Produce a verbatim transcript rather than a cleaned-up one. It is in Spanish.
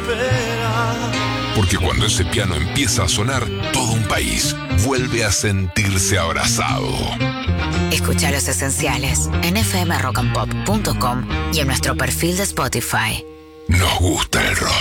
espera. Porque cuando ese piano empieza a sonar, todo un país vuelve a sentirse abrazado. Escucha Los Esenciales en f m rock and pop punto com y en nuestro perfil de Spotify. Nos gusta el rock.